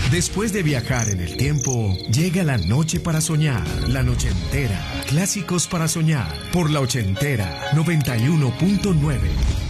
Después de viajar en el tiempo, llega la noche para soñar. La noche entera. Clásicos para soñar. Por la ochentera 91.9.